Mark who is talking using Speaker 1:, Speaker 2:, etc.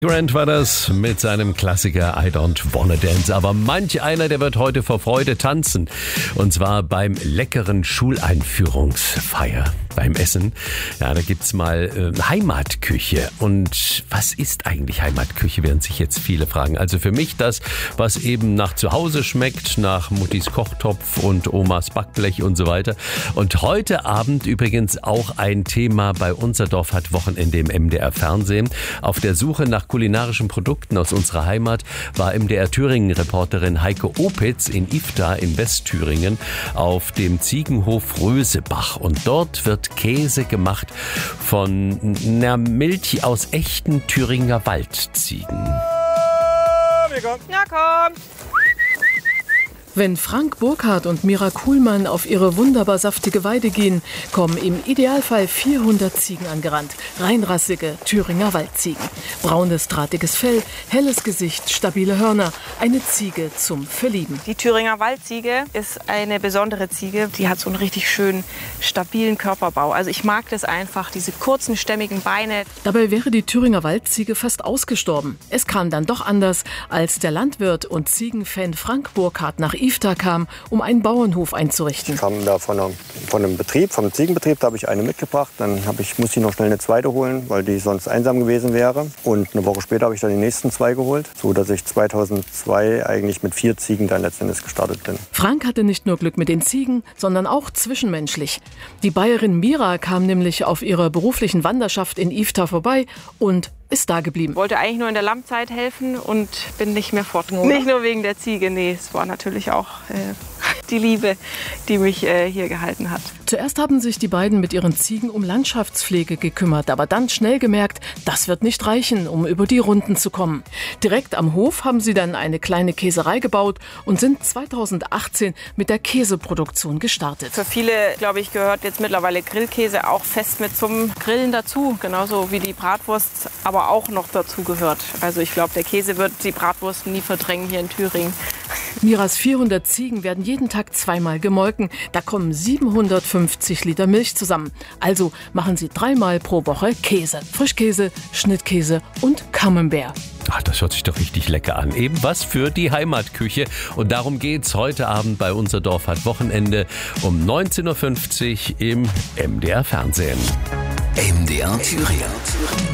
Speaker 1: Grant war das mit seinem Klassiker I Don't Wanna Dance. Aber manch einer, der wird heute vor Freude tanzen. Und zwar beim leckeren Schuleinführungsfeier. Beim Essen. Ja, da gibt's mal Heimatküche. Und was ist eigentlich Heimatküche, werden sich jetzt viele fragen. Also für mich das, was eben nach Zuhause schmeckt, nach Muttis Kochtopf und Omas Backblech und so weiter. Und heute Abend übrigens auch ein Thema bei Unser Dorf hat Wochenende im MDR Fernsehen. Auf der Suche nach kulinarischen Produkten aus unserer Heimat war MDR Thüringen-Reporterin Heike Opitz in Ifta in Westthüringen auf dem Ziegenhof Rösebach. Und dort wird Käse gemacht von einer Milch aus echten Thüringer Waldziegen.
Speaker 2: Na komm!
Speaker 3: Wenn Frank Burkhardt und Mira Kuhlmann auf ihre wunderbar saftige Weide gehen, kommen im Idealfall 400 Ziegen angerannt. Reinrassige Thüringer Waldziegen. Braunes, drahtiges Fell, helles Gesicht, stabile Hörner. Eine Ziege zum Verlieben.
Speaker 2: Die Thüringer Waldziege ist eine besondere Ziege. Die hat so einen richtig schönen, stabilen Körperbau. Also ich mag das einfach, diese kurzen, stämmigen Beine.
Speaker 3: Dabei wäre die Thüringer Waldziege fast ausgestorben. Es kam dann doch anders, als der Landwirt und Ziegenfan Frank Burkhardt nach Ifta kam, um einen Bauernhof einzurichten.
Speaker 4: Ich kam da von einem Betrieb, vom Ziegenbetrieb, da habe ich eine mitgebracht. Dann musste ich noch schnell eine zweite holen, weil die sonst einsam gewesen wäre. Und eine Woche später habe ich dann die nächsten zwei geholt, so dass ich 2002 eigentlich mit 4 Ziegen dann letztendlich gestartet bin.
Speaker 3: Frank hatte nicht nur Glück mit den Ziegen, sondern auch zwischenmenschlich. Die Bayerin Mira kam nämlich auf ihrer beruflichen Wanderschaft in Ifta vorbei und ist da geblieben.
Speaker 2: Ich wollte eigentlich nur in der Lammzeit helfen und bin nicht mehr fortgegangen. Nicht nur wegen der Ziege, nee, es war natürlich auch die Liebe, die mich hier gehalten hat.
Speaker 3: Zuerst haben sich die beiden mit ihren Ziegen um Landschaftspflege gekümmert, aber dann schnell gemerkt, das wird nicht reichen, um über die Runden zu kommen. Direkt am Hof haben sie dann eine kleine Käserei gebaut und sind 2018 mit der Käseproduktion gestartet.
Speaker 2: Für viele, glaube ich, gehört jetzt mittlerweile Grillkäse auch fest mit zum Grillen dazu, genauso wie die Bratwurst aber auch noch dazu gehört. Also ich glaube, der Käse wird die Bratwurst nie verdrängen hier in Thüringen.
Speaker 3: Miras 400 Ziegen werden jeden Tag zweimal gemolken. Da kommen 750 Liter Milch zusammen. Also machen sie 3-mal pro Woche Käse. Frischkäse, Schnittkäse und Camembert.
Speaker 1: Ach, das hört sich doch richtig lecker an. Eben was für die Heimatküche. Und darum geht's heute Abend bei Unser Dorf hat Wochenende um 19.50 Uhr im MDR Fernsehen.
Speaker 5: MDR Thüringen.